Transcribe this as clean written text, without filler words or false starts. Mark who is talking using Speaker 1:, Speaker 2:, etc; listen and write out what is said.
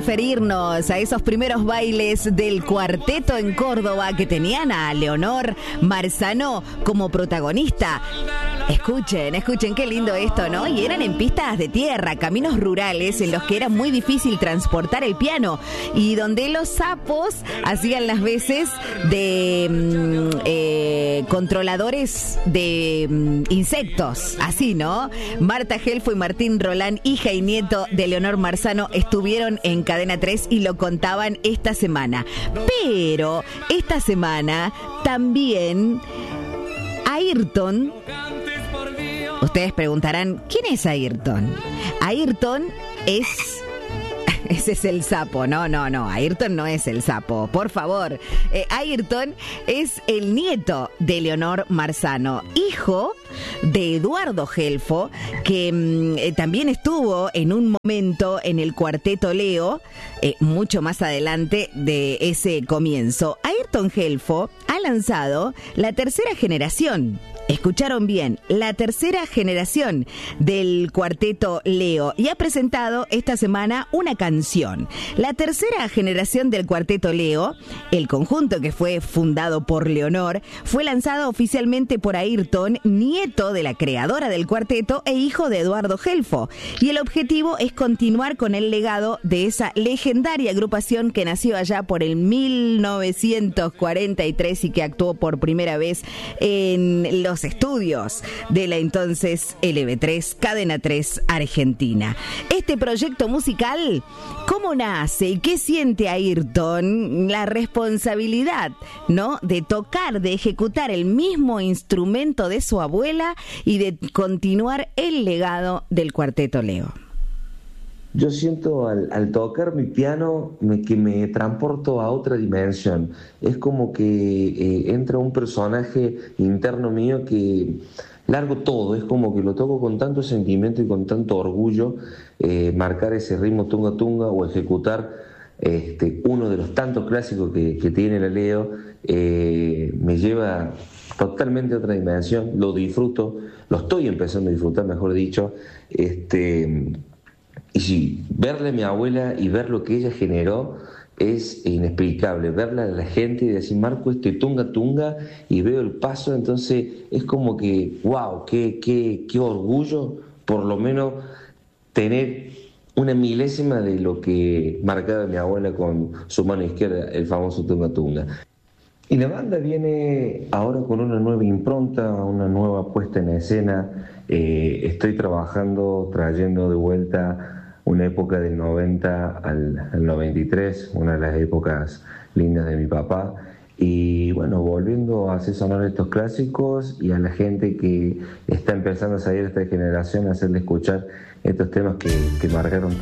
Speaker 1: referirnos a esos primeros bailes del cuarteto en Córdoba que tenían a Leonor Marzano como protagonista. Escuchen, qué lindo esto, ¿no? Y eran en pistas de tierra, caminos rurales en los que era muy difícil transportar el piano y donde los sapos hacían las veces de controladores de insectos, así, ¿no? Marta Gelfo y Martín Rolán, hija y nieto de Leonor Marzano, estuvieron en Cadena 3 y lo contaban esta semana. Pero esta semana también Ayrton. Ustedes preguntarán, ¿quién es Ayrton? Ayrton es... Ese es el sapo. No, Ayrton no es el sapo, por favor. Ayrton es el nieto de Leonor Marzano, hijo de Eduardo Gelfo, que también estuvo en un momento en el Cuarteto Leo, mucho más adelante de ese comienzo. Ayrton Gelfo ha lanzado la tercera generación. Escucharon bien, la tercera generación del Cuarteto Leo y ha presentado esta semana una canción. La tercera generación del Cuarteto Leo, el conjunto que fue fundado por Leonor, fue lanzado oficialmente por Ayrton, nieto de la creadora del cuarteto e hijo de Eduardo Gelfo. Y el objetivo es continuar con el legado de esa legendaria agrupación que nació allá por el 1943 y que actuó por primera vez en los estudios de la entonces LB3, Cadena 3 Argentina. Este proyecto musical, ¿cómo nace y qué siente Ayrton? La responsabilidad, ¿no?, de tocar, de ejecutar el mismo instrumento de su abuela y de continuar el legado del Cuarteto Leo.
Speaker 2: Yo siento al tocar mi piano que me transporto a otra dimensión. Es como que entra un personaje interno mío que largo todo. Es como que lo toco con tanto sentimiento y con tanto orgullo. Marcar ese ritmo tunga tunga o ejecutar uno de los tantos clásicos que tiene la Leo me lleva totalmente a otra dimensión. Lo disfruto, lo estoy empezando a disfrutar, mejor dicho. Y sí, verle a mi abuela y ver lo que ella generó es inexplicable. Verla a la gente y decir, Marco, tunga tunga, y veo el paso, entonces es como que, wow, qué orgullo, por lo menos tener una milésima de lo que marcaba mi abuela con su mano izquierda, el famoso tunga tunga. Y la banda viene ahora con una nueva impronta, una nueva puesta en escena. Estoy trabajando, trayendo de vuelta una época del 90 al 93, una de las épocas lindas de mi papá. Y bueno, volviendo a hacer sonar estos clásicos y a la gente que está empezando a salir de esta generación, a hacerle escuchar estos temas que marcaron tanto.